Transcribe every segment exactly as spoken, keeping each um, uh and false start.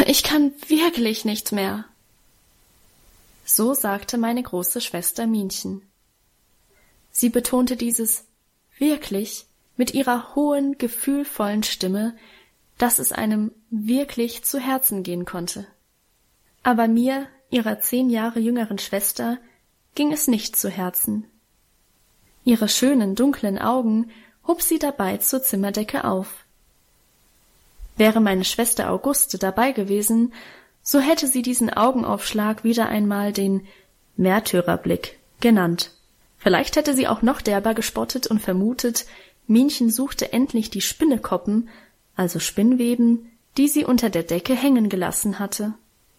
Ich kann wirklich nicht mehr. So sagte meine große Schwester Minchen. Sie betonte dieses wirklich mit ihrer hohen, gefühlvollen Stimme, dass es einem wirklich zu Herzen gehen konnte. Aber mir, ihrer zehn Jahre jüngeren Schwester, ging es nicht zu Herzen. Ihre schönen, dunklen Augen hob sie dabei zur Zimmerdecke auf. Wäre meine Schwester Auguste dabei gewesen, so hätte sie diesen Augenaufschlag wieder einmal den Märtyrerblick genannt. Vielleicht hätte sie auch noch derber gespottet und vermutet, Minchen suchte endlich die Spinnekoppen, also Spinnweben, die sie unter der Decke hängen gelassen hatte.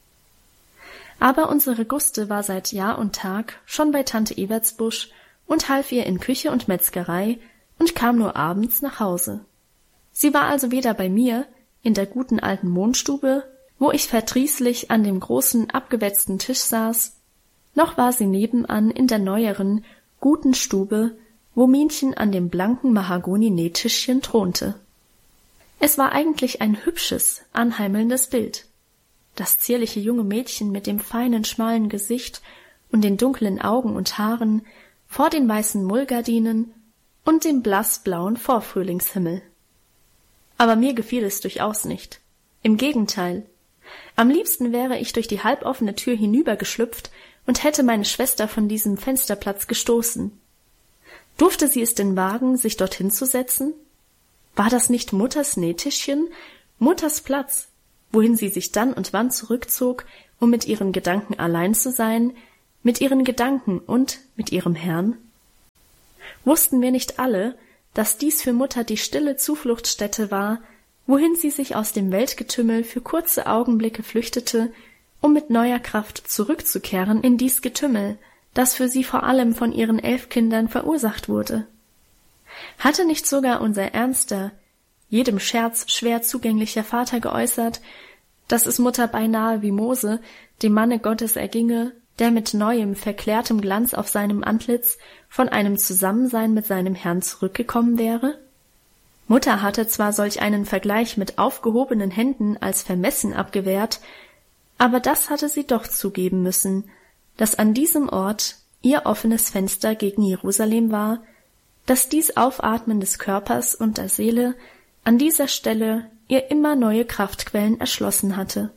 Aber unsere Guste war seit Jahr und Tag schon bei Tante Ebertsbusch und half ihr in Küche und Metzgerei und kam nur abends nach Hause. Sie war also weder bei mir, in der guten alten Mondstube, wo ich verdrießlich an dem großen, abgewetzten Tisch saß, noch war sie nebenan in der neueren, guten Stube, wo Minchen an dem blanken Mahagoni-Nähtischchen thronte. Es war eigentlich ein hübsches, anheimelndes Bild. Das zierliche junge Mädchen mit dem feinen, schmalen Gesicht und den dunklen Augen und Haaren vor den weißen Mullgardinen und dem blassblauen Vorfrühlingshimmel. Aber mir gefiel es durchaus nicht. Im Gegenteil. Am liebsten wäre ich durch die halboffene Tür hinübergeschlüpft und hätte meine Schwester von diesem Fensterplatz gestoßen. Durfte sie es denn wagen, sich dorthin zu setzen? War das nicht Mutters Nähtischchen, Mutters Platz, wohin sie sich dann und wann zurückzog, um mit ihren Gedanken allein zu sein, mit ihren Gedanken und mit ihrem Herrn? Wussten wir nicht alle, dass dies für Mutter die stille Zufluchtsstätte war, wohin sie sich aus dem Weltgetümmel für kurze Augenblicke flüchtete, um mit neuer Kraft zurückzukehren in dies Getümmel, das für sie vor allem von ihren elf Kindern verursacht wurde? Hatte nicht sogar unser ernster, jedem Scherz schwer zugänglicher Vater geäußert, dass es Mutter beinahe wie Mose, dem Manne Gottes, erginge, der mit neuem, verklärtem Glanz auf seinem Antlitz von einem Zusammensein mit seinem Herrn zurückgekommen wäre? Mutter hatte zwar solch einen Vergleich mit aufgehobenen Händen als vermessen abgewehrt, aber das hatte sie doch zugeben müssen, dass an diesem Ort ihr offenes Fenster gegen Jerusalem war, dass dies Aufatmen des Körpers und der Seele an dieser Stelle ihr immer neue Kraftquellen erschlossen hatte.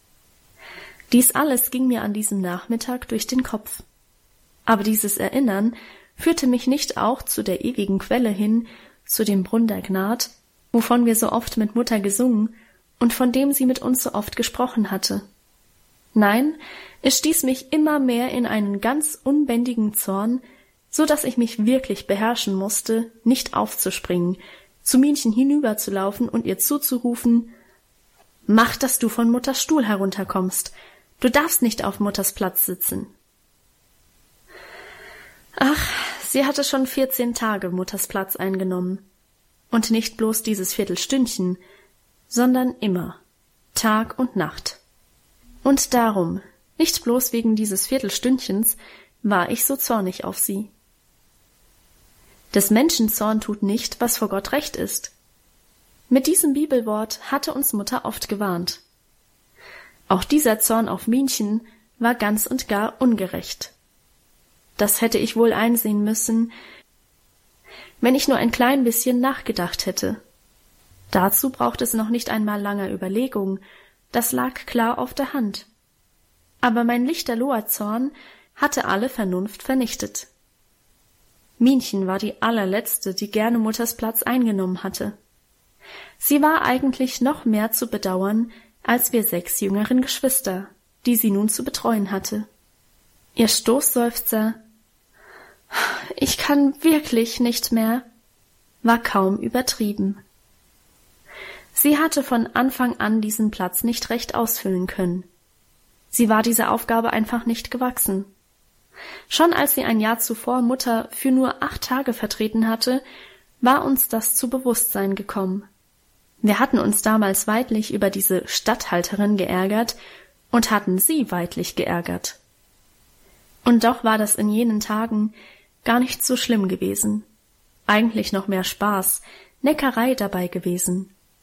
Dies alles ging mir an diesem Nachmittag durch den Kopf. Aber dieses Erinnern führte mich nicht auch zu der ewigen Quelle hin, zu dem Brunn der Gnad, wovon wir so oft mit Mutter gesungen und von dem sie mit uns so oft gesprochen hatte. Nein, es stieß mich immer mehr in einen ganz unbändigen Zorn, so dass ich mich wirklich beherrschen musste, nicht aufzuspringen, zu Minchen hinüberzulaufen und ihr zuzurufen: »Mach, dass du von Mutters Stuhl herunterkommst. Du darfst nicht auf Mutters Platz sitzen.« Ach, sie hatte schon vierzehn Tage Mutters Platz eingenommen. Und nicht bloß dieses Viertelstündchen, sondern immer, Tag und Nacht. Und darum, nicht bloß wegen dieses Viertelstündchens, war ich so zornig auf sie. Des Menschen Zorn tut nicht, was vor Gott recht ist. Mit diesem Bibelwort hatte uns Mutter oft gewarnt. Auch dieser Zorn auf Minchen war ganz und gar ungerecht. Das hätte ich wohl einsehen müssen, wenn ich nur ein klein bisschen nachgedacht hätte. Dazu braucht es noch nicht einmal langer Überlegung, das lag klar auf der Hand. Aber mein lichterloher Zorn hatte alle Vernunft vernichtet. Minchen war die allerletzte, die gerne Mutters Platz eingenommen hatte. Sie war eigentlich noch mehr zu bedauern als wir sechs jüngeren Geschwister, die sie nun zu betreuen hatte. Ihr Stoßseufzer »Ich kann wirklich nicht mehr« war kaum übertrieben. Sie hatte von Anfang an diesen Platz nicht recht ausfüllen können. Sie war dieser Aufgabe einfach nicht gewachsen. Schon als sie ein Jahr zuvor Mutter für nur acht Tage vertreten hatte, war uns das zu Bewusstsein gekommen. Wir hatten uns damals weidlich über diese Statthalterin geärgert und hatten sie weidlich geärgert. Und doch war das in jenen Tagen gar nicht so schlimm gewesen. Eigentlich noch mehr Spaß, Neckerei dabei gewesen.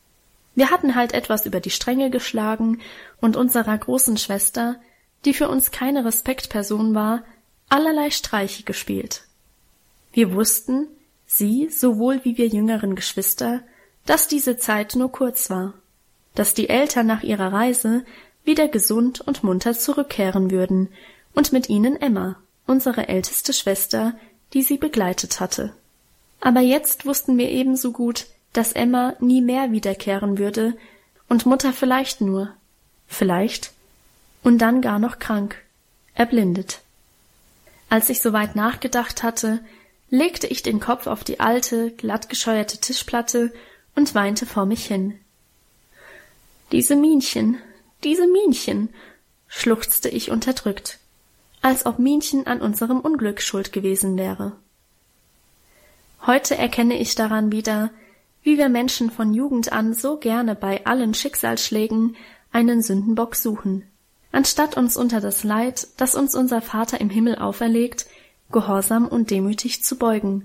Wir hatten halt etwas über die Stränge geschlagen und unserer großen Schwester, die für uns keine Respektperson war, allerlei Streiche gespielt. Wir wussten, sie sowohl wie wir jüngeren Geschwister, dass diese Zeit nur kurz war, dass die Eltern nach ihrer Reise wieder gesund und munter zurückkehren würden und mit ihnen Emma, unsere älteste Schwester, die sie begleitet hatte. Aber jetzt wussten wir ebenso gut, dass Emma nie mehr wiederkehren würde und Mutter vielleicht nur, vielleicht, und dann gar noch krank, erblindet. Als ich soweit nachgedacht hatte, legte ich den Kopf auf die alte, glattgescheuerte Tischplatte und weinte vor mich hin. Diese Minchen, diese Minchen, schluchzte ich unterdrückt, als ob Minchen an unserem Unglück schuld gewesen wäre. Heute erkenne ich daran wieder, wie wir Menschen von Jugend an so gerne bei allen Schicksalsschlägen einen Sündenbock suchen, anstatt uns unter das Leid, das uns unser Vater im Himmel auferlegt, gehorsam und demütig zu beugen.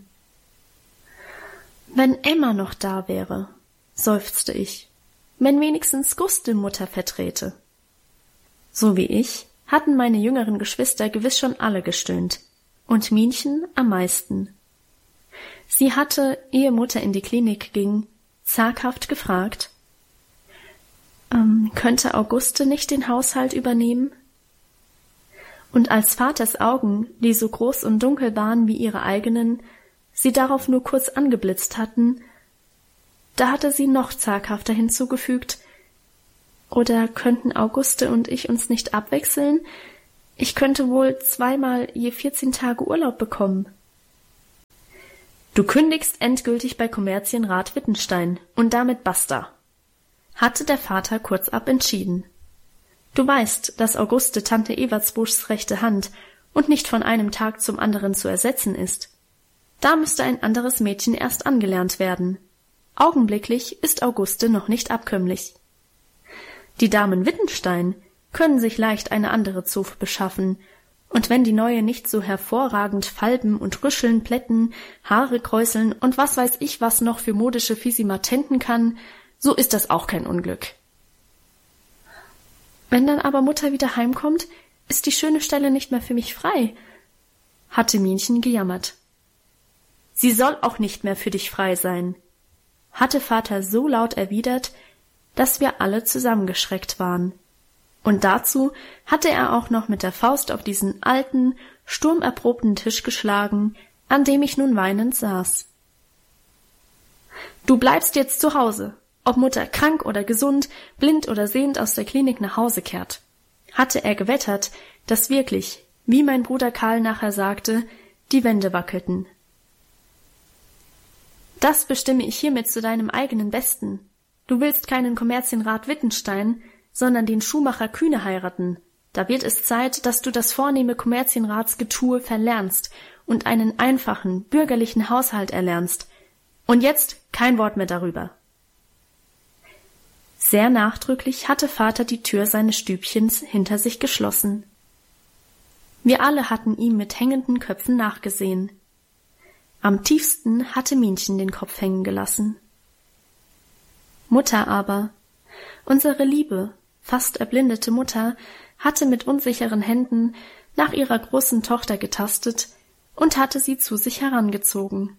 Wenn Emma noch da wäre, seufzte ich, wenn wenigstens Guste Mutter vertrete. So wie ich hatten meine jüngeren Geschwister gewiss schon alle gestöhnt, und Minchen am meisten. Sie hatte, ehe Mutter in die Klinik ging, zaghaft gefragt, ähm, könnte Auguste nicht den Haushalt übernehmen? Und als Vaters Augen, die so groß und dunkel waren wie ihre eigenen, sie darauf nur kurz angeblitzt hatten, da hatte sie noch zaghafter hinzugefügt, oder könnten Auguste und ich uns nicht abwechseln? Ich könnte wohl zweimal je vierzehn Tage Urlaub bekommen. Du kündigst endgültig bei Kommerzienrat Wittenstein und damit basta, hatte der Vater kurzab entschieden. Du weißt, dass Auguste Tante Ewertsbuschs rechte Hand und nicht von einem Tag zum anderen zu ersetzen ist. Da müsste ein anderes Mädchen erst angelernt werden. Augenblicklich ist Auguste noch nicht abkömmlich. Die Damen Wittenstein können sich leicht eine andere Zofe beschaffen, und wenn die neue nicht so hervorragend falben und rüscheln, plätten, Haare kräuseln und was weiß ich was noch für modische Fisimatenten kann, so ist das auch kein Unglück. Wenn dann aber Mutter wieder heimkommt, ist die schöne Stelle nicht mehr für mich frei, hatte Minchen gejammert. Sie soll auch nicht mehr für dich frei sein, hatte Vater so laut erwidert, dass wir alle zusammengeschreckt waren. Und dazu hatte er auch noch mit der Faust auf diesen alten, sturmerprobten Tisch geschlagen, an dem ich nun weinend saß. Du bleibst jetzt zu Hause, ob Mutter krank oder gesund, blind oder sehend aus der Klinik nach Hause kehrt. Hatte er gewettert, dass wirklich, wie mein Bruder Karl nachher sagte, die Wände wackelten. Das bestimme ich hiermit zu deinem eigenen Besten. Du willst keinen Kommerzienrat Wittenstein, sondern den Schuhmacher Kühne heiraten. Da wird es Zeit, dass du das vornehme Kommerzienratsgetue verlernst und einen einfachen, bürgerlichen Haushalt erlernst. Und jetzt kein Wort mehr darüber. Sehr nachdrücklich hatte Vater die Tür seines Stübchens hinter sich geschlossen. Wir alle hatten ihm mit hängenden Köpfen nachgesehen. Am tiefsten hatte Minchen den Kopf hängen gelassen. Mutter aber, unsere liebe, fast erblindete Mutter, hatte mit unsicheren Händen nach ihrer großen Tochter getastet und hatte sie zu sich herangezogen.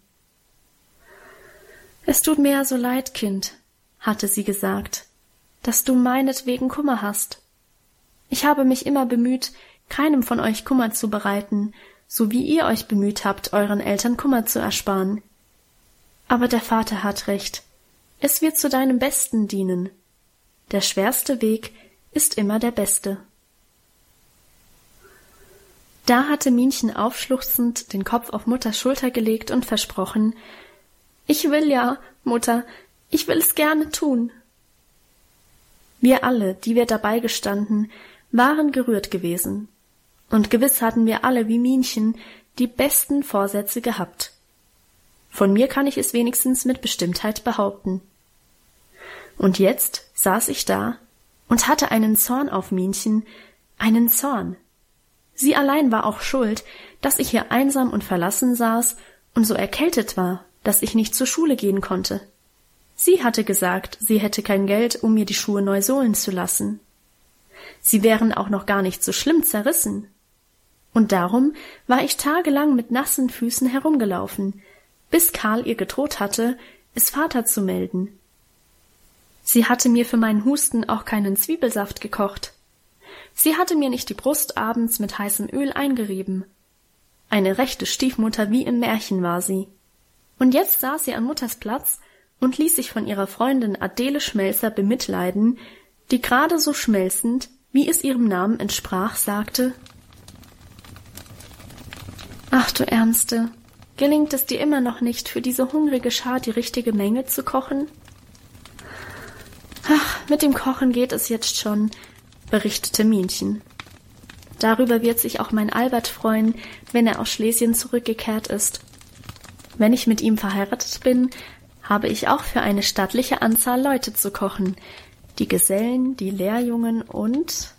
»Es tut mir ja so leid, Kind«, hatte sie gesagt, »dass du meinetwegen Kummer hast. Ich habe mich immer bemüht, keinem von euch Kummer zu bereiten, so wie ihr euch bemüht habt, euren Eltern Kummer zu ersparen. Aber der Vater hat recht. Es wird zu deinem Besten dienen. Der schwerste Weg ist immer der beste.« Da hatte Minchen aufschluchzend den Kopf auf Mutters Schulter gelegt und versprochen, »Ich will ja, Mutter, ich will es gerne tun.« Wir alle, die wir dabei gestanden, waren gerührt gewesen. Und gewiss hatten wir alle wie Minchen die besten Vorsätze gehabt. Von mir kann ich es wenigstens mit Bestimmtheit behaupten. Und jetzt saß ich da und hatte einen Zorn auf Minchen, einen Zorn. Sie allein war auch schuld, dass ich hier einsam und verlassen saß und so erkältet war, dass ich nicht zur Schule gehen konnte. Sie hatte gesagt, sie hätte kein Geld, um mir die Schuhe neu sohlen zu lassen. Sie wären auch noch gar nicht so schlimm zerrissen. Und darum war ich tagelang mit nassen Füßen herumgelaufen, bis Karl ihr gedroht hatte, es Vater zu melden. Sie hatte mir für meinen Husten auch keinen Zwiebelsaft gekocht. Sie hatte mir nicht die Brust abends mit heißem Öl eingerieben. Eine rechte Stiefmutter wie im Märchen war sie. Und jetzt saß sie an Mutters Platz und ließ sich von ihrer Freundin Adele Schmelzer bemitleiden, die gerade so schmelzend, wie es ihrem Namen entsprach, sagte: »Ach du Ärmste, gelingt es dir immer noch nicht, für diese hungrige Schar die richtige Menge zu kochen?« »Ach, mit dem Kochen geht es jetzt schon«, berichtete Minchen. »Darüber wird sich auch mein Albert freuen, wenn er aus Schlesien zurückgekehrt ist. Wenn ich mit ihm verheiratet bin, habe ich auch für eine stattliche Anzahl Leute zu kochen, die Gesellen, die Lehrjungen und…«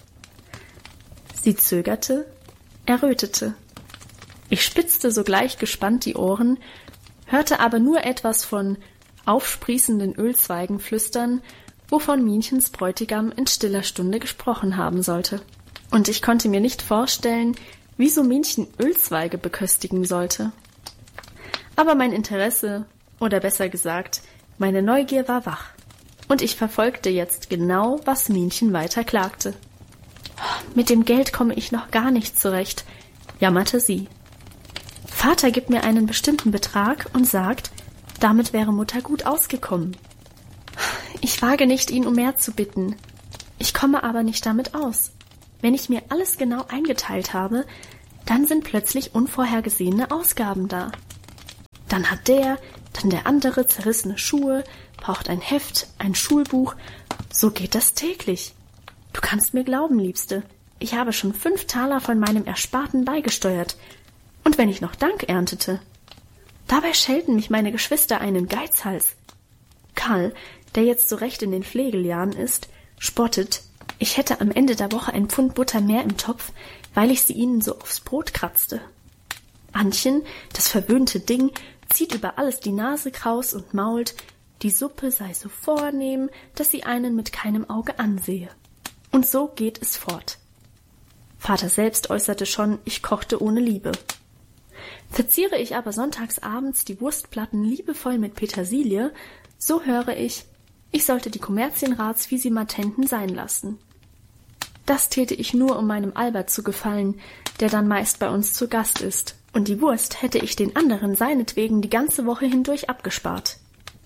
Sie zögerte, errötete. Ich spitzte sogleich gespannt die Ohren, hörte aber nur etwas von aufsprießenden Ölzweigen flüstern, wovon Minchens Bräutigam in stiller Stunde gesprochen haben sollte. Und ich konnte mir nicht vorstellen, wieso Minchen Ölzweige beköstigen sollte. Aber mein Interesse, oder besser gesagt, meine Neugier war wach, und ich verfolgte jetzt genau, was Minchen weiter klagte. »Mit dem Geld komme ich noch gar nicht zurecht«, jammerte sie. »Vater gibt mir einen bestimmten Betrag und sagt, damit wäre Mutter gut ausgekommen. Ich wage nicht, ihn um mehr zu bitten. Ich komme aber nicht damit aus. Wenn ich mir alles genau eingeteilt habe, dann sind plötzlich unvorhergesehene Ausgaben da. Dann hat der, dann der andere zerrissene Schuhe, braucht ein Heft, ein Schulbuch. So geht das täglich. Du kannst mir glauben, Liebste, ich habe schon fünf Taler von meinem Ersparten beigesteuert. Und wenn ich noch Dank erntete. Dabei schelten mich meine Geschwister einen Geizhals. Karl, der jetzt so recht in den Pflegeljahren ist, spottet, ich hätte am Ende der Woche ein Pfund Butter mehr im Topf, weil ich sie ihnen so aufs Brot kratzte. Antchen, das verwöhnte Ding, zieht über alles die Nase kraus und mault, die Suppe sei so vornehm, dass sie einen mit keinem Auge ansehe. Und so geht es fort. Vater selbst äußerte schon, ich kochte ohne Liebe. Verziere ich aber sonntags abends die Wurstplatten liebevoll mit Petersilie, so höre ich, ich sollte die Kommerzienratsvisimatenten sein lassen. Das täte ich nur, um meinem Albert zu gefallen, der dann meist bei uns zu Gast ist, und die Wurst hätte ich den anderen seinetwegen die ganze Woche hindurch abgespart.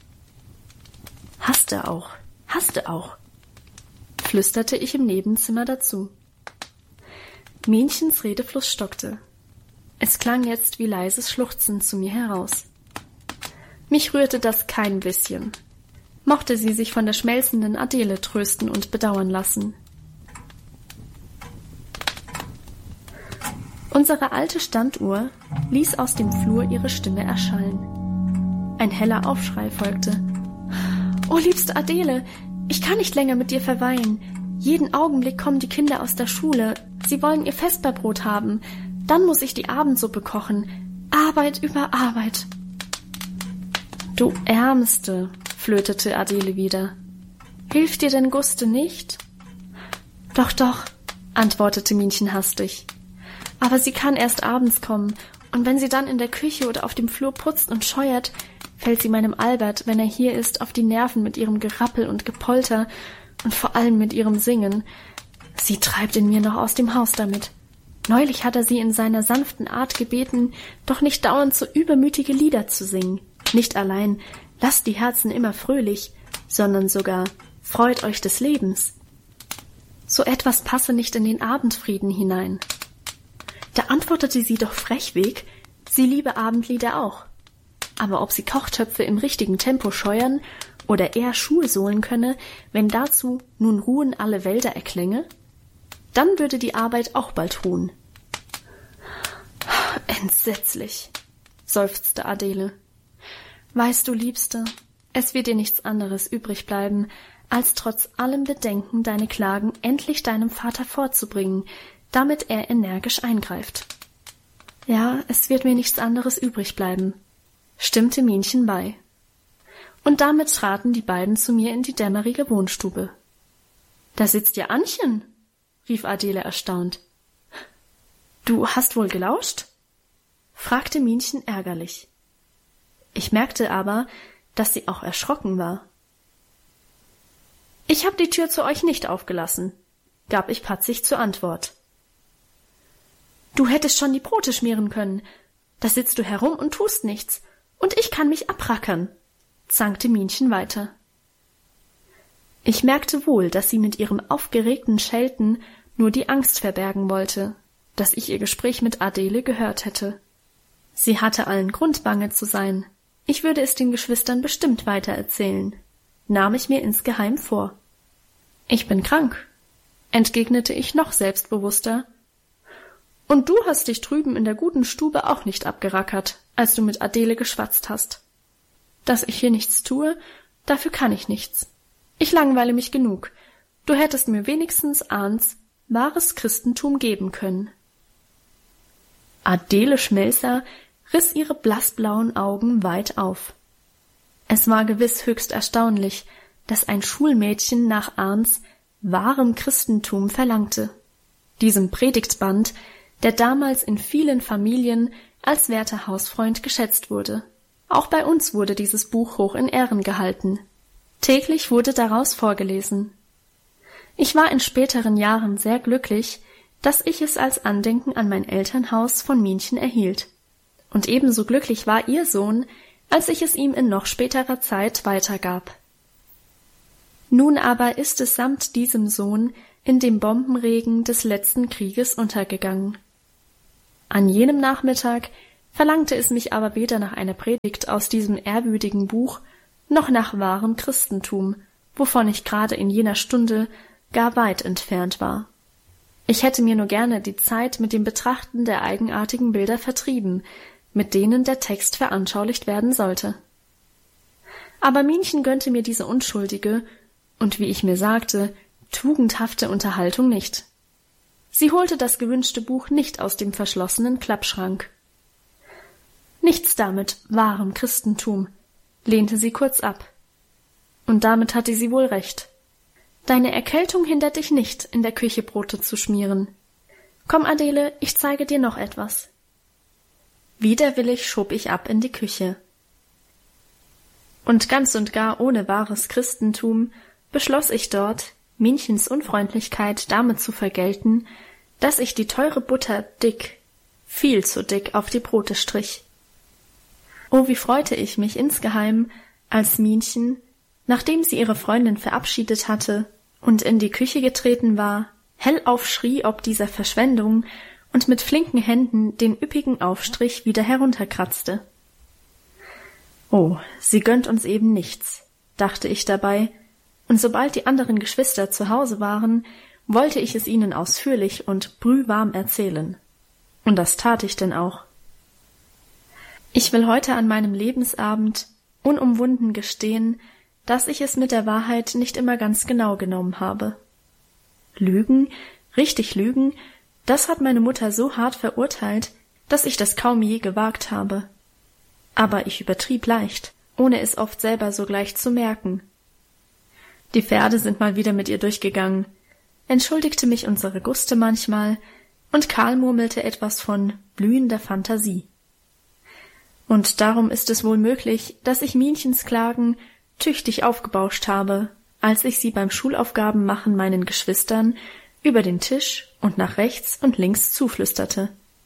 »Hasste auch, hasste auch«, flüsterte ich im Nebenzimmer dazu. Minchens Redefluss stockte. Es klang jetzt wie leises Schluchzen zu mir heraus. Mich rührte das kein bisschen. Mochte sie sich von der schmelzenden Adele trösten und bedauern lassen. Unsere alte Standuhr ließ aus dem Flur ihre Stimme erschallen. Ein heller Aufschrei folgte. »Oh, liebste Adele, ich kann nicht länger mit dir verweilen. Jeden Augenblick kommen die Kinder aus der Schule. Sie wollen ihr Vesperbrot haben. Dann muss ich die Abendsuppe kochen. Arbeit über Arbeit.« »Du Ärmste«, flötete Adele wieder. »Hilft dir denn Guste nicht?« »Doch, doch«, antwortete Minchen hastig. »Aber sie kann erst abends kommen, und wenn sie dann in der Küche oder auf dem Flur putzt und scheuert, fällt sie meinem Albert, wenn er hier ist, auf die Nerven mit ihrem Gerappel und Gepolter und vor allem mit ihrem Singen. Sie treibt in mir noch aus dem Haus damit. Neulich hat er sie in seiner sanften Art gebeten, doch nicht dauernd so übermütige Lieder zu singen. Nicht allein, lasst die Herzen immer fröhlich, sondern sogar freut euch des Lebens. So etwas passe nicht in den Abendfrieden hinein. Da antwortete sie doch frechweg, sie liebe Abendlieder auch. Aber ob sie Kochtöpfe im richtigen Tempo scheuern oder eher Schuhe sohlen könne, wenn dazu nun ruhen alle Wälder erklänge, dann würde die Arbeit auch bald ruhen. »Entsetzlich«, seufzte Adele. »Weißt du, Liebste, es wird dir nichts anderes übrig bleiben, als trotz allem Bedenken deine Klagen endlich deinem Vater vorzubringen, damit er energisch eingreift.« »Ja, es wird mir nichts anderes übrig bleiben«, stimmte Minchen bei. und damit traten die beiden zu mir in die dämmerige Wohnstube. »Da sitzt ja Annchen«, rief Adele erstaunt. »Du hast wohl gelauscht?« fragte Minchen ärgerlich. Ich merkte aber, dass sie auch erschrocken war. »Ich hab die Tür zu euch nicht aufgelassen«, gab ich patzig zur Antwort. »Du hättest schon die Brote schmieren können. Da sitzt du herum und tust nichts, und ich kann mich abrackern«, zankte Minchen weiter. Ich merkte wohl, dass sie mit ihrem aufgeregten Schelten nur die Angst verbergen wollte, dass ich ihr Gespräch mit Adele gehört hätte. Sie hatte allen Grund, bange zu sein. Ich würde es den Geschwistern bestimmt weitererzählen, nahm ich mir insgeheim vor. »Ich bin krank«, entgegnete ich noch selbstbewusster. »Und du hast dich drüben in der guten Stube auch nicht abgerackert, als du mit Adele geschwatzt hast. Dass ich hier nichts tue, dafür kann ich nichts. Ich langweile mich genug. Du hättest mir wenigstens Ahns wahres Christentum geben können.« Adele Schmelzer riss ihre blassblauen Augen weit auf. Es war gewiss höchst erstaunlich, dass ein Schulmädchen nach Ahns wahrem Christentum verlangte, diesem Predigtband, der damals in vielen Familien als werter Hausfreund geschätzt wurde. Auch bei uns wurde dieses Buch hoch in Ehren gehalten. Täglich wurde daraus vorgelesen. Ich war in späteren Jahren sehr glücklich, dass ich es als Andenken an mein Elternhaus von Minchen erhielt. Und ebenso glücklich war ihr Sohn, als ich es ihm in noch späterer Zeit weitergab. Nun aber ist es samt diesem Sohn in dem Bombenregen des letzten Krieges untergegangen. An jenem Nachmittag verlangte es mich aber weder nach einer Predigt aus diesem ehrwürdigen Buch, noch nach wahrem Christentum, wovon ich gerade in jener Stunde gar weit entfernt war. Ich hätte mir nur gerne die Zeit mit dem Betrachten der eigenartigen Bilder vertrieben, mit denen der Text veranschaulicht werden sollte. Aber Minchen gönnte mir diese unschuldige und, wie ich mir sagte, tugendhafte Unterhaltung nicht. Sie holte das gewünschte Buch nicht aus dem verschlossenen Klappschrank. »Nichts damit, wahrem Christentum«, lehnte sie kurz ab. Und damit hatte sie wohl recht. »Deine Erkältung hindert dich nicht, in der Küche Brote zu schmieren. Komm, Adele, ich zeige dir noch etwas.« Widerwillig schob ich ab in die Küche. Und ganz und gar ohne wahres Christentum beschloss ich dort, Minchens Unfreundlichkeit damit zu vergelten, dass ich die teure Butter dick, viel zu dick auf die Brote strich. Oh, wie freute ich mich insgeheim, als Minchen, nachdem sie ihre Freundin verabschiedet hatte und in die Küche getreten war, hellauf schrie ob dieser Verschwendung und mit flinken Händen den üppigen Aufstrich wieder herunterkratzte. »Oh, sie gönnt uns eben nichts«, dachte ich dabei, und sobald die anderen Geschwister zu Hause waren, wollte ich es ihnen ausführlich und brühwarm erzählen. Und das tat ich denn auch. Ich will heute an meinem Lebensabend unumwunden gestehen, dass ich es mit der Wahrheit nicht immer ganz genau genommen habe. Lügen, richtig lügen, das hat meine Mutter so hart verurteilt, dass ich das kaum je gewagt habe. Aber ich übertrieb leicht, ohne es oft selber sogleich zu merken. Die Pferde sind mal wieder mit ihr durchgegangen, entschuldigte mich unsere Guste manchmal, und Karl murmelte etwas von blühender Fantasie. Und darum ist es wohl möglich, dass ich Minchens Klagen tüchtig aufgebauscht habe, als ich sie beim Schulaufgabenmachen meinen Geschwistern über den Tisch und nach rechts und links zuflüsterte.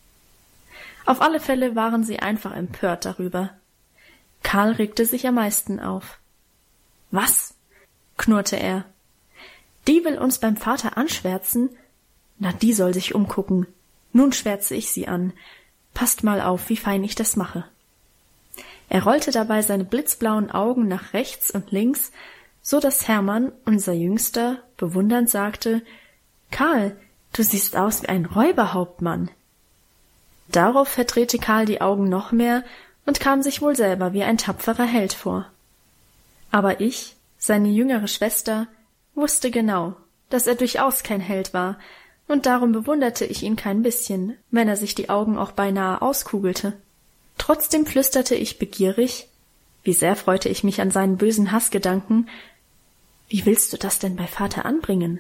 Auf alle Fälle waren sie einfach empört darüber. Karl regte sich am meisten auf. »Was?« knurrte er. »Die will uns beim Vater anschwärzen? Na, die soll sich umgucken. Nun schwärze ich sie an. Passt mal auf, wie fein ich das mache.« Er rollte dabei seine blitzblauen Augen nach rechts und links, so dass Hermann, unser Jüngster, bewundernd sagte, »Karl, du siehst aus wie ein Räuberhauptmann.« Darauf verdrehte Karl die Augen noch mehr und kam sich wohl selber wie ein tapferer Held vor. Aber ich, seine jüngere Schwester, wusste genau, dass er durchaus kein Held war, und darum bewunderte ich ihn kein bisschen, wenn er sich die Augen auch beinahe auskugelte. Trotzdem flüsterte ich begierig, Wie sehr freute ich mich an seinen bösen Hassgedanken. Wie willst du das denn bei Vater anbringen?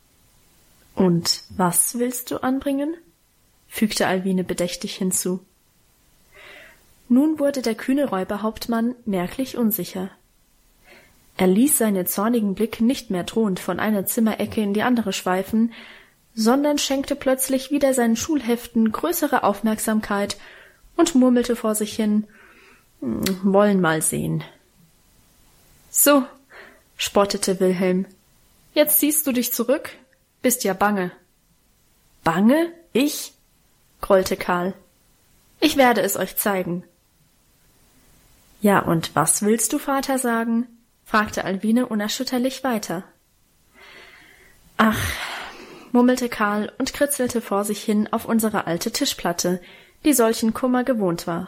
Und was willst du anbringen? Fügte Alwine bedächtig hinzu. Nun wurde der kühne Räuberhauptmann merklich unsicher. Er ließ seine zornigen Blicke nicht mehr drohend von einer Zimmerecke in die andere schweifen, sondern schenkte plötzlich wieder seinen Schulheften größere Aufmerksamkeit und murmelte vor sich hin, »Wollen mal sehen.« »So«, spottete Wilhelm, »jetzt ziehst du dich zurück? Bist ja bange.« »Bange? Ich?« grollte Karl. »Ich werde es euch zeigen.« »Ja, und was willst du, Vater, sagen?« fragte Alwine unerschütterlich weiter. »Ach«, murmelte Karl und kritzelte vor sich hin auf unsere alte Tischplatte, die solchen Kummer gewohnt war.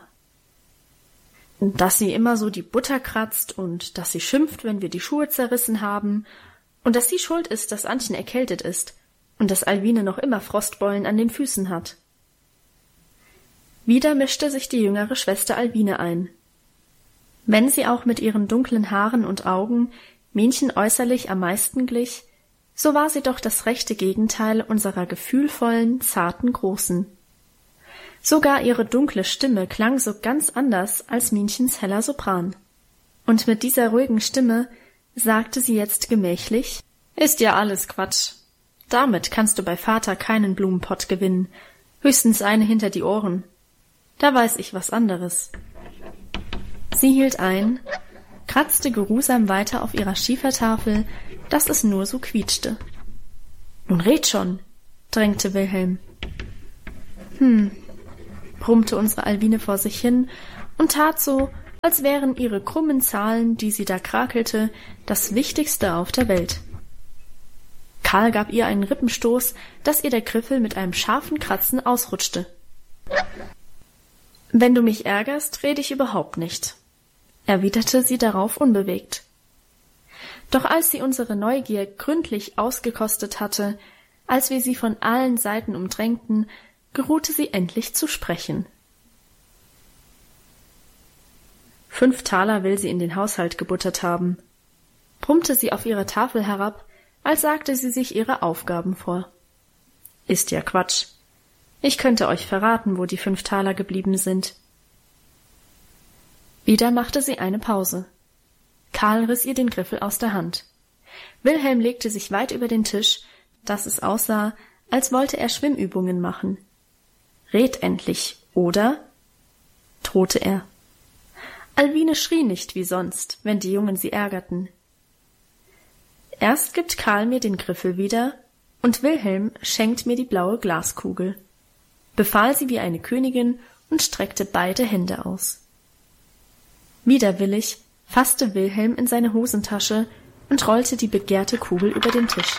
»Dass sie immer so die Butter kratzt und dass sie schimpft, wenn wir die Schuhe zerrissen haben und dass sie schuld ist, dass Antchen erkältet ist und dass Alwine noch immer Frostbeulen an den Füßen hat.« Wieder mischte sich die jüngere Schwester Alwine ein. Wenn sie auch mit ihren dunklen Haaren und Augen Minchen äußerlich am meisten glich, so war sie doch das rechte Gegenteil unserer gefühlvollen, zarten Großen. Sogar ihre dunkle Stimme klang so ganz anders als Minchens heller Sopran. Und mit dieser ruhigen Stimme sagte sie jetzt gemächlich, »Ist ja alles Quatsch. Damit kannst du bei Vater keinen Blumenpott gewinnen, höchstens eine hinter die Ohren. Da weiß ich was anderes.« Sie hielt ein, kratzte geruhsam weiter auf ihrer Schiefertafel, dass es nur so quietschte. »Nun red schon«, drängte Wilhelm. »Hm«, brummte unsere Alwine vor sich hin und tat so, als wären ihre krummen Zahlen, die sie da krakelte, das Wichtigste auf der Welt. Karl gab ihr einen Rippenstoß, dass ihr der Griffel mit einem scharfen Kratzen ausrutschte. »Wenn du mich ärgerst, rede ich überhaupt nicht«, erwiderte sie darauf unbewegt. Doch als sie unsere Neugier gründlich ausgekostet hatte, als wir sie von allen Seiten umdrängten, geruhte sie endlich zu sprechen. Fünf Taler will sie in den Haushalt gebuttert haben, brummte sie auf ihre Tafel herab, als sagte sie sich ihre Aufgaben vor. Ist ja Quatsch. Ich könnte euch verraten, wo die fünf Taler geblieben sind. Wieder machte sie eine Pause. Karl riss ihr den Griffel aus der Hand. Wilhelm legte sich weit über den Tisch, dass es aussah, als wollte er Schwimmübungen machen. »Red endlich, oder?« drohte er. Alwine schrie nicht wie sonst, wenn die Jungen sie ärgerten. Erst gibt Karl mir den Griffel wieder, und Wilhelm schenkt mir die blaue Glaskugel, befahl sie wie eine Königin und streckte beide Hände aus. Widerwillig fasste Wilhelm in seine Hosentasche und rollte die begehrte Kugel über den Tisch.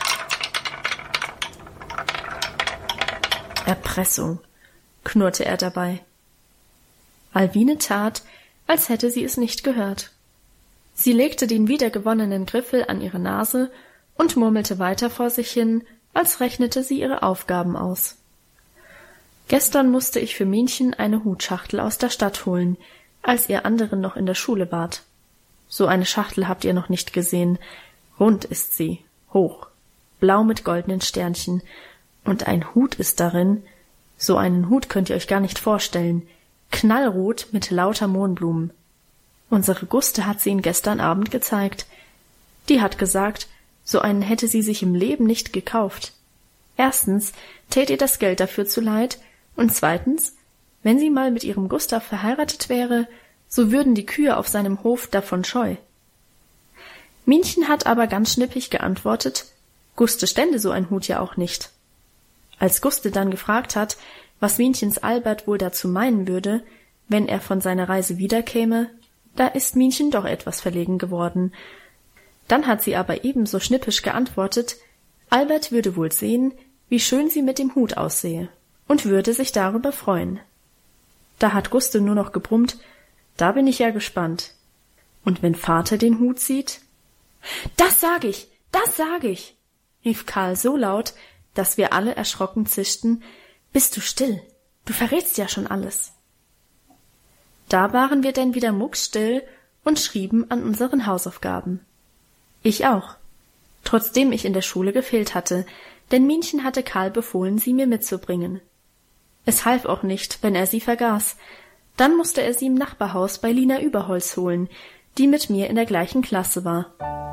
Erpressung, knurrte er dabei. Alwine tat, als hätte sie es nicht gehört. Sie legte den wiedergewonnenen Griffel an ihre Nase und murmelte weiter vor sich hin, als rechnete sie ihre Aufgaben aus. Gestern musste ich für Minchen eine Hutschachtel aus der Stadt holen, als ihr anderen noch in der Schule wart. So eine Schachtel habt ihr noch nicht gesehen. Rund ist sie, hoch, blau mit goldenen Sternchen, und ein Hut ist darin. So einen Hut könnt ihr euch gar nicht vorstellen. Knallrot mit lauter Mohnblumen. Unsere Guste hat sie ihn gestern Abend gezeigt. Die hat gesagt, so einen hätte sie sich im Leben nicht gekauft. Erstens tät ihr das Geld dafür zu leid, und zweitens, wenn sie mal mit ihrem Gustav verheiratet wäre, so würden die Kühe auf seinem Hof davon scheu. Minchen hat aber ganz schnippig geantwortet, Guste stände so ein Hut ja auch nicht. Als Guste dann gefragt hat, was Minchens Albert wohl dazu meinen würde, wenn er von seiner Reise wiederkäme, da ist Minchen doch etwas verlegen geworden. Dann hat sie aber ebenso schnippisch geantwortet, Albert würde wohl sehen, wie schön sie mit dem Hut aussehe, und würde sich darüber freuen. Da hat Guste nur noch gebrummt, da bin ich ja gespannt. Und wenn Vater den Hut sieht? Das sag ich, das sag ich, rief Karl so laut, dass wir alle erschrocken zischten, bist du still, du verrätst ja schon alles. Da waren wir denn wieder muckstill und schrieben an unseren Hausaufgaben. Ich auch, trotzdem ich in der Schule gefehlt hatte, denn Minchen hatte Karl befohlen, sie mir mitzubringen. Es half auch nicht, wenn er sie vergaß. Dann musste er sie im Nachbarhaus bei Lina Überholz holen, die mit mir in der gleichen Klasse war.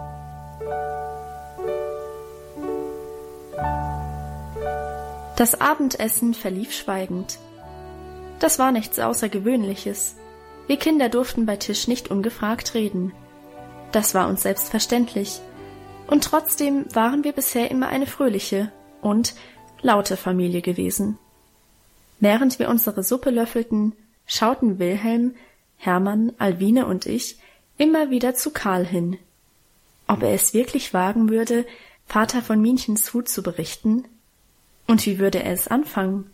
Das Abendessen verlief schweigend. Das war nichts Außergewöhnliches. Wir Kinder durften bei Tisch nicht ungefragt reden. Das war uns selbstverständlich. Und trotzdem waren wir bisher immer eine fröhliche und laute Familie gewesen. Während wir unsere Suppe löffelten, schauten Wilhelm, Hermann, Alwine und ich immer wieder zu Karl hin. Ob er es wirklich wagen würde, Vater von Minchens Hut zu berichten? Und wie würde er es anfangen?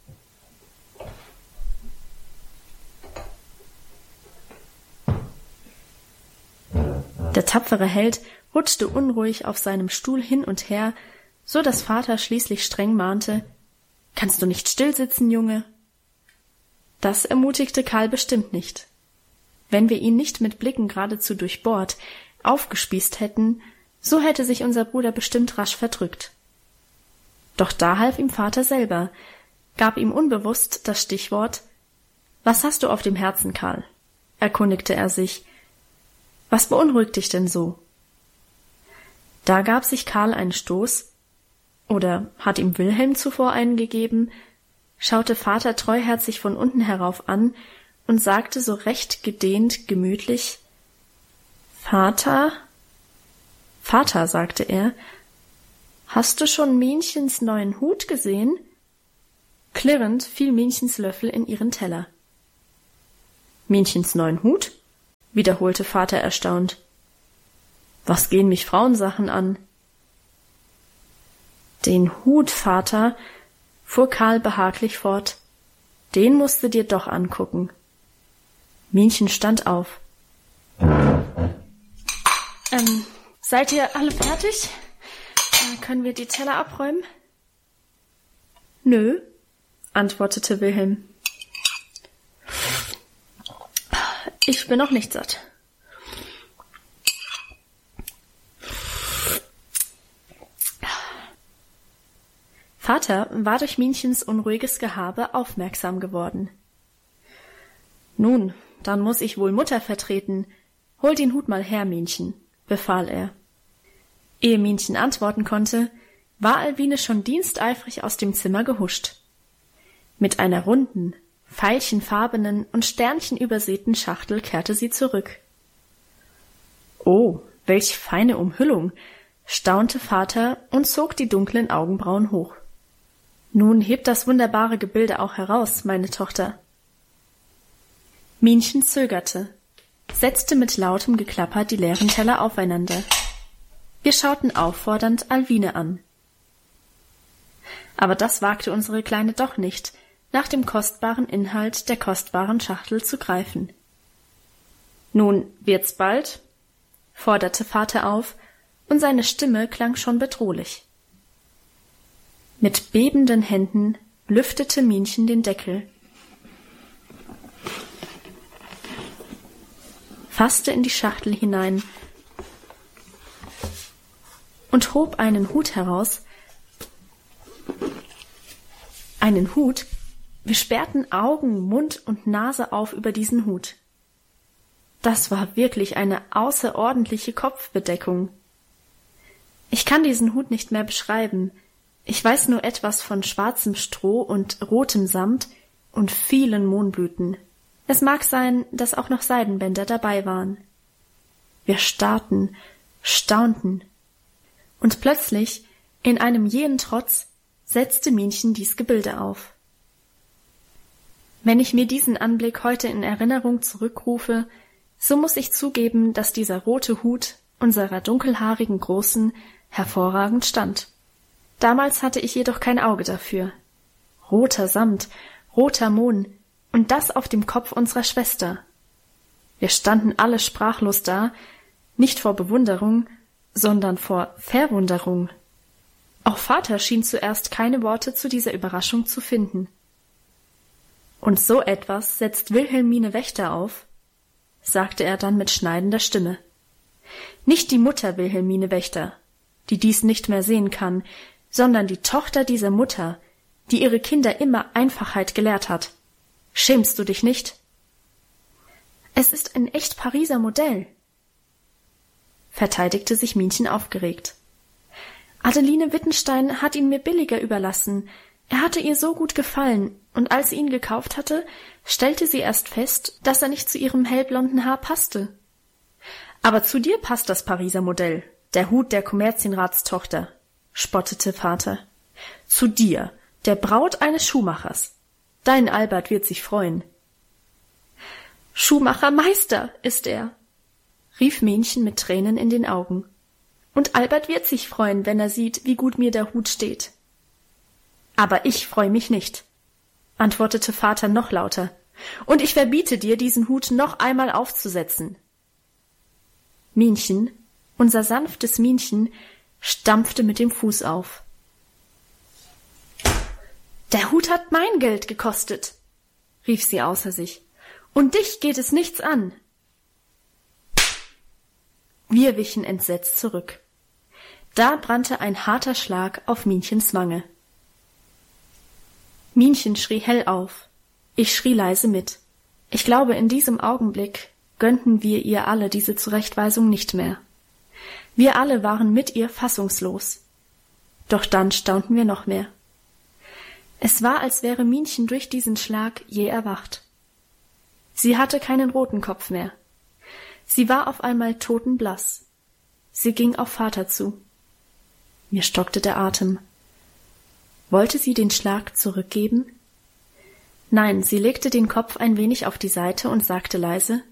Der tapfere Held rutschte unruhig auf seinem Stuhl hin und her, so dass Vater schließlich streng mahnte: »Kannst du nicht still sitzen, Junge?« Das ermutigte Karl bestimmt nicht. Wenn wir ihn nicht mit Blicken geradezu durchbohrt, aufgespießt hätten, so hätte sich unser Bruder bestimmt rasch verdrückt. Doch da half ihm Vater selber, gab ihm unbewusst das Stichwort: »Was hast du auf dem Herzen, Karl?« erkundigte er sich. »Was beunruhigt dich denn so?« Da gab sich Karl einen Stoß, oder hat ihm Wilhelm zuvor einen gegeben, schaute Vater treuherzig von unten herauf an und sagte so recht gedehnt, gemütlich: »Vater, Vater«, sagte er, »hast du schon Minchens neuen Hut gesehen?« Klirrend fiel Minchens Löffel in ihren Teller. »Minchens neuen Hut?« wiederholte Vater erstaunt. »Was gehen mich Frauensachen an?« »Den Hut, Vater«, fuhr Karl behaglich fort, »den musst du dir doch angucken.« Minchen stand auf. Ähm, seid ihr alle fertig? Äh, können wir die Teller abräumen? »Nö«, antwortete Wilhelm. »Ich bin noch nicht satt.« Vater war durch Minchens unruhiges Gehabe aufmerksam geworden. »Nun, dann muß ich wohl Mutter vertreten. Hol den Hut mal her, Minchen«, befahl er. Ehe Minchen antworten konnte, war Alwine schon diensteifrig aus dem Zimmer gehuscht. Mit einer runden, veilchenfarbenen und sternchenübersäten Schachtel kehrte sie zurück. »Oh, welch feine Umhüllung«, staunte Vater und zog die dunklen Augenbrauen hoch. »Nun hebt das wunderbare Gebilde auch heraus, meine Tochter.« Minchen zögerte, setzte mit lautem Geklapper die leeren Teller aufeinander. Wir schauten auffordernd Alwine an. Aber das wagte unsere Kleine doch nicht, nach dem kostbaren Inhalt der kostbaren Schachtel zu greifen. »Nun, wird's bald?« forderte Vater auf, und seine Stimme klang schon bedrohlich. Mit bebenden Händen lüftete Minchen den Deckel, fasste in die Schachtel hinein und hob einen Hut heraus. Einen Hut? Wir sperrten Augen, Mund und Nase auf über diesen Hut. Das war wirklich eine außerordentliche Kopfbedeckung. Ich kann diesen Hut nicht mehr beschreiben. Ich weiß nur etwas von schwarzem Stroh und rotem Samt und vielen Mohnblüten. Es mag sein, dass auch noch Seidenbänder dabei waren. Wir starrten, staunten. Und plötzlich, in einem jähen Trotz, setzte Minchen dies Gebilde auf. Wenn ich mir diesen Anblick heute in Erinnerung zurückrufe, so muß ich zugeben, dass dieser rote Hut unserer dunkelhaarigen Großen hervorragend stand. Damals hatte ich jedoch kein Auge dafür. Roter Samt, roter Mohn, und das auf dem Kopf unserer Schwester. Wir standen alle sprachlos da, nicht vor Bewunderung, sondern vor Verwunderung. Auch Vater schien zuerst keine Worte zu dieser Überraschung zu finden. Und so etwas setzt Wilhelmine Wächter auf? sagte er dann mit schneidender Stimme. Nicht die Mutter Wilhelmine Wächter, die dies nicht mehr sehen kann, sondern die Tochter dieser Mutter, die ihre Kinder immer Einfachheit gelehrt hat. Schämst du dich nicht? Es ist ein echt Pariser Modell, verteidigte sich Minchen aufgeregt. Adeline Wittenstein hat ihn mir billiger überlassen. Er hatte ihr so gut gefallen, und als sie ihn gekauft hatte, stellte sie erst fest, dass er nicht zu ihrem hellblonden Haar passte. Aber zu dir passt das Pariser Modell, der Hut der Kommerzienratstochter, spottete Vater. Zu dir, der Braut eines Schuhmachers. Dein Albert wird sich freuen. Schuhmachermeister ist er, rief Mähnchen mit Tränen in den Augen. Und Albert wird sich freuen, wenn er sieht, wie gut mir der Hut steht. Aber ich freue mich nicht, antwortete Vater noch lauter, und ich verbiete dir, diesen Hut noch einmal aufzusetzen. Minchen, unser sanftes Minchen, stampfte mit dem Fuß auf. Der Hut hat mein Geld gekostet, rief sie außer sich, und dich geht es nichts an. Wir wichen entsetzt zurück. Da brannte ein harter Schlag auf Minchens Wange. Minchen schrie hell auf. Ich schrie leise mit. Ich glaube, in diesem Augenblick gönnten wir ihr alle diese Zurechtweisung nicht mehr. Wir alle waren mit ihr fassungslos. Doch dann staunten wir noch mehr. Es war, als wäre Minchen durch diesen Schlag jäh erwacht. Sie hatte keinen roten Kopf mehr. Sie war auf einmal totenblass. Sie ging auf Vater zu. Mir stockte der Atem. Wollte sie den Schlag zurückgeben? Nein, sie legte den Kopf ein wenig auf die Seite und sagte leise: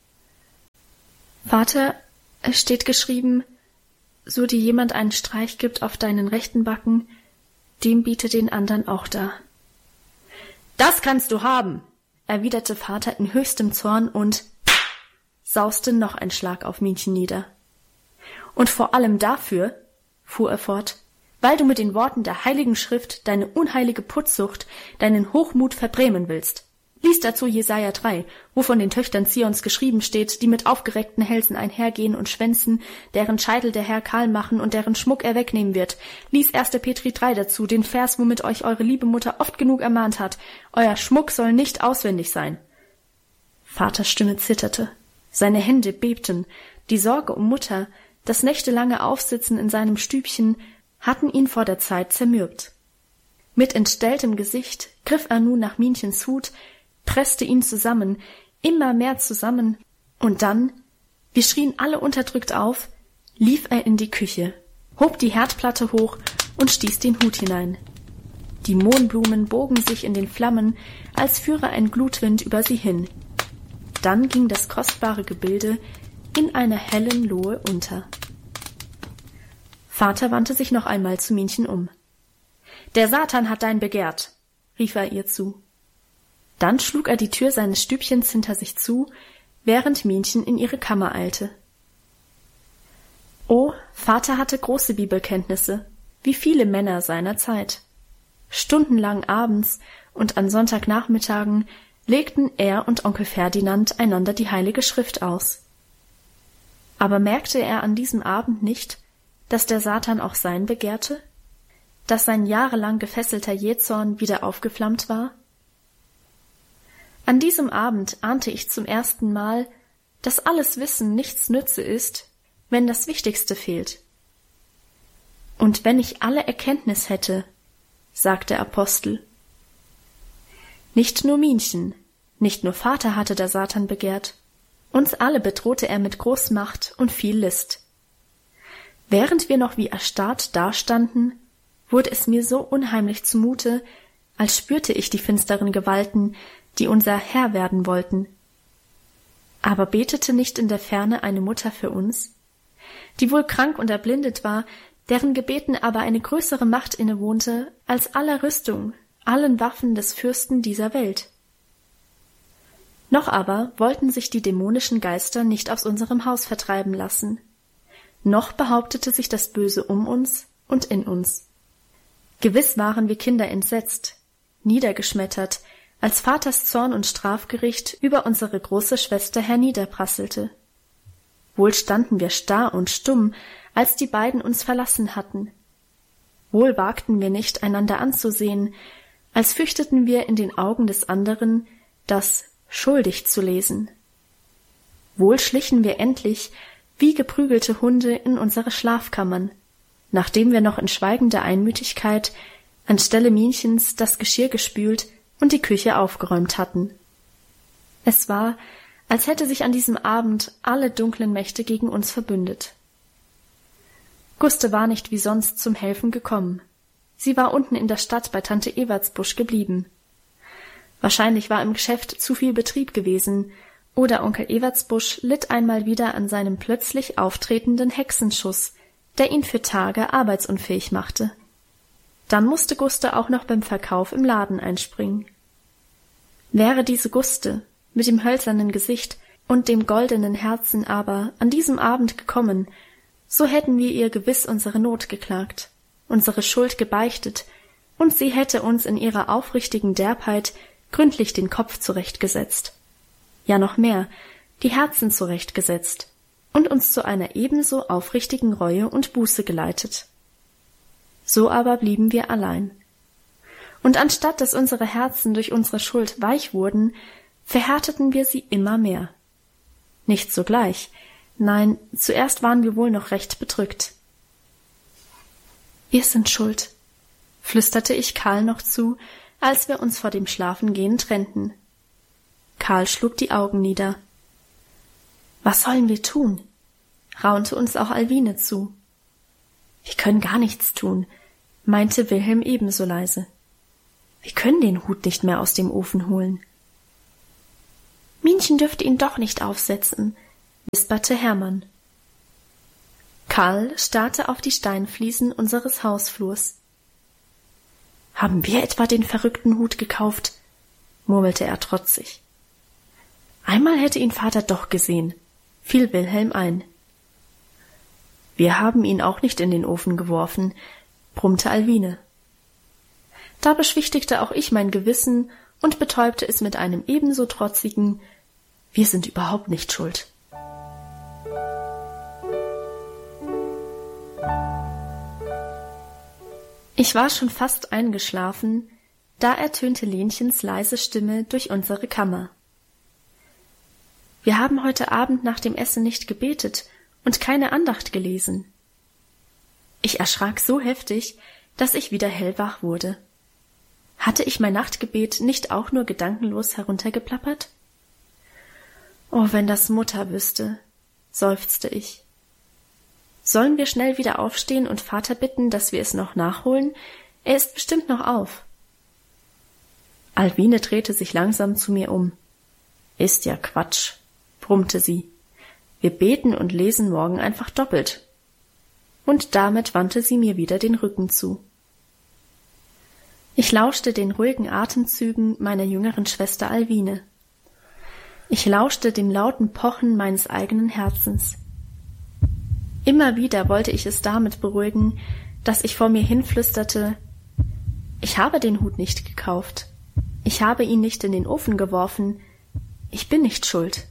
Vater, es steht geschrieben, so dir jemand einen Streich gibt auf deinen rechten Backen, dem biete den anderen auch dar. Das kannst du haben, erwiderte Vater in höchstem Zorn und sauste noch ein Schlag auf Minchen nieder. Und vor allem dafür, fuhr er fort, weil du mit den Worten der Heiligen Schrift deine unheilige Putzsucht, deinen Hochmut verbrämen willst. Lies dazu Jesaja drei, wo von den Töchtern Zions geschrieben steht, die mit aufgereckten Hälsen einhergehen und schwänzen, deren Scheitel der Herr kahl machen und deren Schmuck er wegnehmen wird. Lies erster Petri drei dazu, den Vers, womit euch eure liebe Mutter oft genug ermahnt hat. Euer Schmuck soll nicht auswendig sein. Vaters Stimme zitterte. Seine Hände bebten. Die Sorge um Mutter, das nächtelange Aufsitzen in seinem Stübchen, hatten ihn vor der Zeit zermürbt. Mit entstelltem Gesicht griff er nun nach Minchens Hut, presste ihn zusammen, immer mehr zusammen, und dann, wir schrien alle unterdrückt auf, lief er in die Küche, hob die Herdplatte hoch und stieß den Hut hinein. Die Mohnblumen bogen sich in den Flammen, als führe ein Glutwind über sie hin. Dann ging das kostbare Gebilde in einer hellen Lohe unter. Vater wandte sich noch einmal zu Minchen um. »Der Satan hat dein begehrt«, rief er ihr zu. Dann schlug er die Tür seines Stübchens hinter sich zu, während Minchen in ihre Kammer eilte. Oh, Vater hatte große Bibelkenntnisse, wie viele Männer seiner Zeit. Stundenlang abends und an Sonntagnachmittagen legten er und Onkel Ferdinand einander die Heilige Schrift aus. Aber merkte er an diesem Abend nicht, dass der Satan auch sein begehrte? Dass sein jahrelang gefesselter Jähzorn wieder aufgeflammt war? An diesem Abend ahnte ich zum ersten Mal, dass alles Wissen nichts nütze ist, wenn das Wichtigste fehlt. Und wenn ich alle Erkenntnis hätte, sagt der Apostel. Nicht nur Minchen, nicht nur Vater hatte der Satan begehrt, uns alle bedrohte er mit Großmacht und viel List. Während wir noch wie erstarrt dastanden, wurde es mir so unheimlich zumute, als spürte ich die finsteren Gewalten, die unser Herr werden wollten. Aber betete nicht in der Ferne eine Mutter für uns, die wohl krank und erblindet war, deren Gebeten aber eine größere Macht innewohnte als aller Rüstung, allen Waffen des Fürsten dieser Welt? Noch aber wollten sich die dämonischen Geister nicht aus unserem Haus vertreiben lassen. Noch behauptete sich das Böse um uns und in uns. Gewiss waren wir Kinder entsetzt, niedergeschmettert, als Vaters Zorn und Strafgericht über unsere große Schwester herniederprasselte. Wohl standen wir starr und stumm, als die beiden uns verlassen hatten. Wohl wagten wir nicht, einander anzusehen, als fürchteten wir in den Augen des anderen, das schuldig zu lesen. Wohl schlichen wir endlich, wie geprügelte Hunde, in unsere Schlafkammern, nachdem wir noch in schweigender Einmütigkeit anstelle Minchens das Geschirr gespült und die Küche aufgeräumt hatten. Es war, als hätte sich an diesem Abend alle dunklen Mächte gegen uns verbündet. Guste war nicht wie sonst zum Helfen gekommen. Sie war unten in der Stadt bei Tante Ewertsbusch geblieben. Wahrscheinlich war im Geschäft zu viel Betrieb gewesen, oder Onkel Ewertsbusch litt einmal wieder an seinem plötzlich auftretenden Hexenschuss, der ihn für Tage arbeitsunfähig machte. Dann musste Guste auch noch beim Verkauf im Laden einspringen. Wäre diese Guste mit dem hölzernen Gesicht und dem goldenen Herzen aber an diesem Abend gekommen, so hätten wir ihr gewiss unsere Not geklagt, unsere Schuld gebeichtet, und sie hätte uns in ihrer aufrichtigen Derbheit gründlich den Kopf zurechtgesetzt. Ja, noch mehr, die Herzen zurechtgesetzt und uns zu einer ebenso aufrichtigen Reue und Buße geleitet. So aber blieben wir allein. Und anstatt dass unsere Herzen durch unsere Schuld weich wurden, verhärteten wir sie immer mehr. Nicht sogleich, nein, zuerst waren wir wohl noch recht bedrückt. Wir sind schuld, flüsterte ich Karl noch zu, als wir uns vor dem Schlafengehen trennten. Karl schlug die Augen nieder. Was sollen wir tun? Raunte uns auch Alwine zu. Wir können gar nichts tun, meinte Wilhelm ebenso leise. Wir können den Hut nicht mehr aus dem Ofen holen. Minchen dürfte ihn doch nicht aufsetzen, wisperte Hermann. Karl starrte auf die Steinfliesen unseres Hausflurs. Haben wir etwa den verrückten Hut gekauft? Murmelte er trotzig. Einmal hätte ihn Vater doch gesehen, fiel Wilhelm ein. Wir haben ihn auch nicht in den Ofen geworfen, brummte Alwine. Da beschwichtigte auch ich mein Gewissen und betäubte es mit einem ebenso trotzigen Wir sind überhaupt nicht schuld. Ich war schon fast eingeschlafen, da ertönte Lenchens leise Stimme durch unsere Kammer. Wir haben heute Abend nach dem Essen nicht gebetet und keine Andacht gelesen. Ich erschrak so heftig, dass ich wieder hellwach wurde. Hatte ich mein Nachtgebet nicht auch nur gedankenlos heruntergeplappert? Oh, wenn das Mutter wüsste, seufzte ich. Sollen wir schnell wieder aufstehen und Vater bitten, dass wir es noch nachholen? Er ist bestimmt noch auf. Alwine drehte sich langsam zu mir um. Ist ja Quatsch, brummte sie. Wir beten und lesen morgen einfach doppelt. Und damit wandte sie mir wieder den Rücken zu. Ich lauschte den ruhigen Atemzügen meiner jüngeren Schwester Alwine. Ich lauschte dem lauten Pochen meines eigenen Herzens. Immer wieder wollte ich es damit beruhigen, dass ich vor mir hinflüsterte, ich habe den Hut nicht gekauft, ich habe ihn nicht in den Ofen geworfen, ich bin nicht schuld.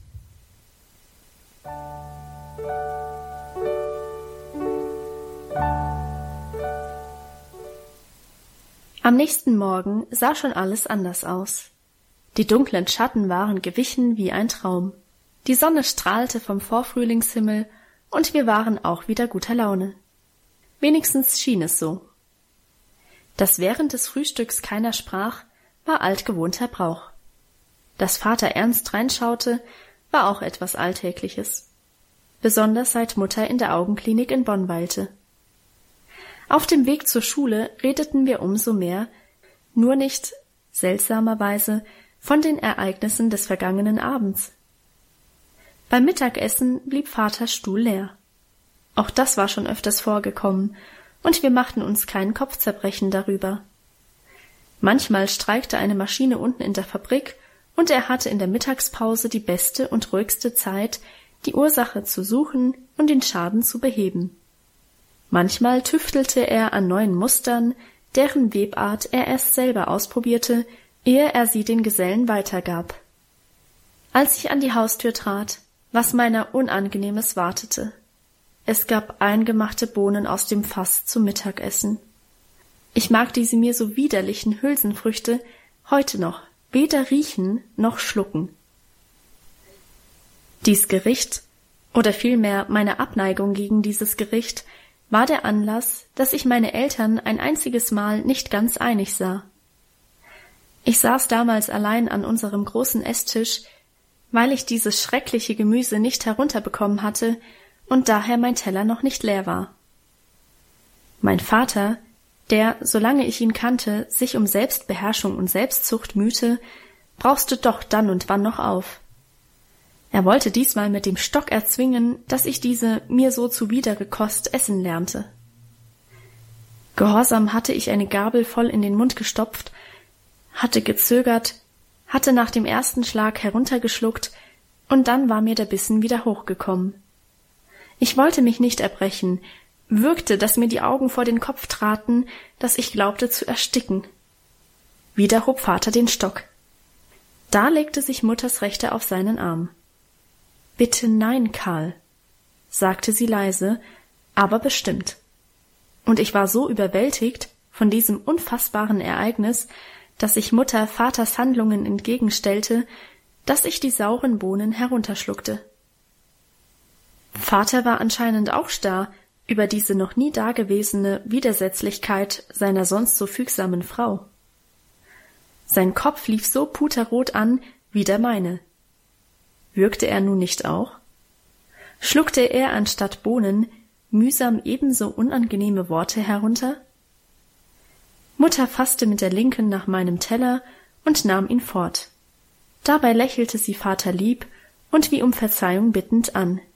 Am nächsten Morgen sah schon alles anders aus. Die dunklen Schatten waren gewichen wie ein Traum. Die Sonne strahlte vom Vorfrühlingshimmel und wir waren auch wieder guter Laune. Wenigstens schien es so. Dass während des Frühstücks keiner sprach, war altgewohnter Brauch. Dass Vater ernst reinschaute, war auch etwas Alltägliches. Besonders seit Mutter in der Augenklinik in Bonn weilte. Auf dem Weg zur Schule redeten wir umso mehr, nur nicht, seltsamerweise, von den Ereignissen des vergangenen Abends. Beim Mittagessen blieb Vaters Stuhl leer. Auch das war schon öfters vorgekommen, und wir machten uns kein Kopfzerbrechen darüber. Manchmal streikte eine Maschine unten in der Fabrik, und er hatte in der Mittagspause die beste und ruhigste Zeit, die Ursache zu suchen und den Schaden zu beheben. Manchmal tüftelte er an neuen Mustern, deren Webart er erst selber ausprobierte, ehe er sie den Gesellen weitergab. Als ich an die Haustür trat, was meiner Unangenehmes wartete. Es gab eingemachte Bohnen aus dem Fass zum Mittagessen. Ich mag diese mir so widerlichen Hülsenfrüchte heute noch weder riechen noch schlucken. Dies Gericht, oder vielmehr meine Abneigung gegen dieses Gericht, war der Anlass, dass ich meine Eltern ein einziges Mal nicht ganz einig sah. Ich saß damals allein an unserem großen Esstisch, weil ich dieses schreckliche Gemüse nicht herunterbekommen hatte und daher mein Teller noch nicht leer war. Mein Vater, der, solange ich ihn kannte, sich um Selbstbeherrschung und Selbstzucht mühte, brauste doch dann und wann noch auf. Er wollte diesmal mit dem Stock erzwingen, dass ich diese mir so zuwidere Kost essen lernte. Gehorsam hatte ich eine Gabel voll in den Mund gestopft, hatte gezögert, hatte nach dem ersten Schlag heruntergeschluckt, und dann war mir der Bissen wieder hochgekommen. Ich wollte mich nicht erbrechen, würgte, dass mir die Augen vor den Kopf traten, dass ich glaubte zu ersticken. Wieder hob Vater den Stock. Da legte sich Mutters Rechte auf seinen Arm. »Bitte nein, Karl«, sagte sie leise, aber bestimmt. Und ich war so überwältigt von diesem unfassbaren Ereignis, dass ich Mutter Vaters Handlungen entgegenstellte, dass ich die sauren Bohnen herunterschluckte. Vater war anscheinend auch starr über diese noch nie dagewesene Widersetzlichkeit seiner sonst so fügsamen Frau. Sein Kopf lief so puterrot an wie der meine. Würgte er nun nicht auch? Schluckte er anstatt Bohnen mühsam ebenso unangenehme Worte herunter? Mutter fasste mit der Linken nach meinem Teller und nahm ihn fort. Dabei lächelte sie Vater lieb und wie um Verzeihung bittend an,